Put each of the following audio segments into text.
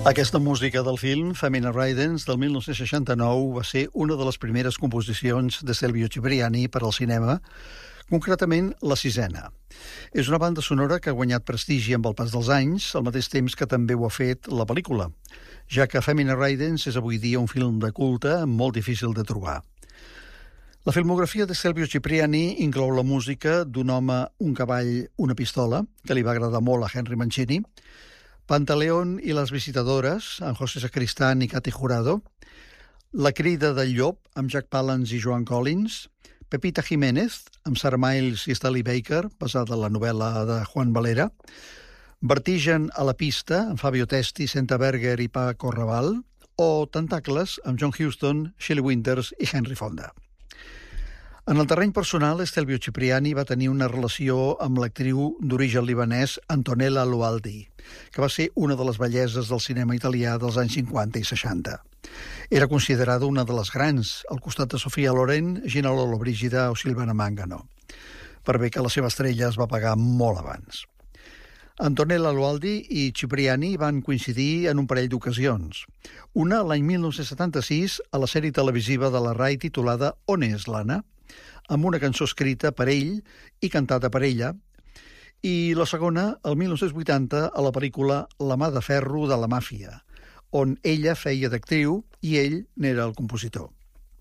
Aquesta música del film, Femina Ridens, del 1969, va ser una de les primeres composicions de Stelvio Cipriani per al cinema, concretament la sisena. És una banda sonora que ha guanyat prestigi amb el pas dels anys, al mateix temps que també ho ha fet la pel·lícula, ja que Femina Ridens és avui dia un film de culte molt difícil de trobar. La filmografia de Stelvio Cipriani inclou la música d'un home, un cavall, una pistola, que li va agradar molt a Henry Mancini, Pantaleón i les visitadores, amb José Sacristán i Katy Jurado, La crida del llop, amb Jack Palance i Joan Collins, Pepita Jiménez, amb Sarah Miles i Stanley Baker, basada en la novel·la de Juan Valera, Vertigen a la pista, amb Fabio Testi, Senta Berger i Paco Raval, o Tentacles, amb John Huston, Shelley Winters i Henry Fonda. En el terreny personal, Stelvio Cipriani va tenir una relació amb l'actriu d'origen libanès Antonella Loaldi, que va ser una de les belleses del cinema italià dels anys 50 i 60. Era considerada una de les grans, al costat de Sofia Loren, Gina Lollobrigida o Silvana Mangano, per bé que la seva estrella es va pagar molt abans. Antonella Loaldi i Cipriani van coincidir en un parell d'ocasions. Una l'any 1976 a la sèrie televisiva de la RAI titulada On és l'Anna?, amb una cançó escrita per ell i cantada per ella, i la segona, el 1980, a la pel·lícula La mà de ferro de la màfia, on ella feia d'actriu i ell n'era el compositor.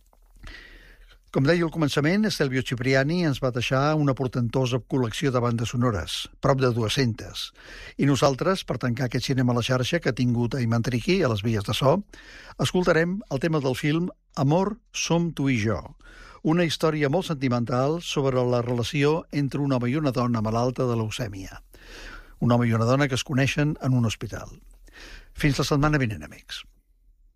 Com deia al començament, Stelvio Cipriani ens va deixar una portentosa col·lecció de bandes sonores, prop de 200, i nosaltres, per tancar aquest cinema a la xarxa que ha tingut a Imantriqui, a les vies de so, escoltarem el tema del film Amor, som tu i jo, una història molt sentimental sobre la relació entre un home i una dona malalta de leucèmia. Un home i una dona que es coneixen en un hospital. Fins la setmana vinent, amics.